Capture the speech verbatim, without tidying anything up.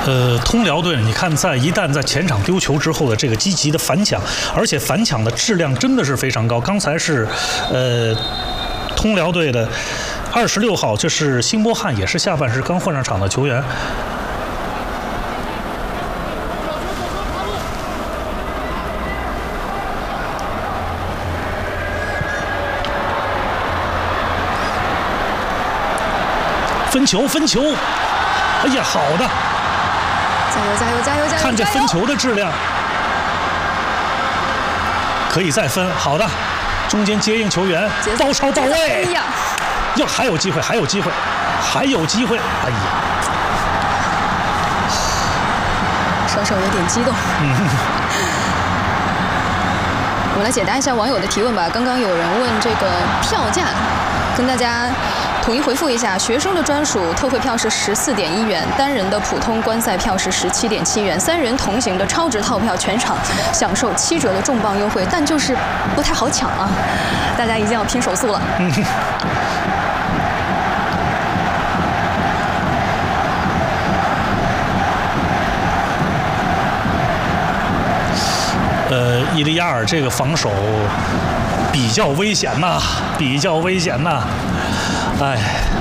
呃，通辽队，你看在一旦在前场丢球之后的这个积极的反抢，而且反抢的质量真的是非常高。刚才是，呃，通辽队的二十六号，这是辛波汉，也是下半时刚换上场的球员。分球，分球！哎呀，好的！ 加油，加油，加油，加油！ 看这分球的质量，可以再分。好的，中间接应球员，包抄到位。 哎呀， 哟，还有机会，还有机会，还有机会！哎呀， 稍稍有点激动。嗯。我们来解答一下网友的提问吧。刚刚有人问这个票价，跟大家统一回复一下：学生的专属特惠票是十四点一元，单人的普通观赛票是十七点七元，三人同行的超值套票全场享受七折的重磅优惠，但就是不太好抢啊，大家一定要拼手速了。嗯。 呃，伊利亚尔这个防守比较危险呐，比较危险呐，哎。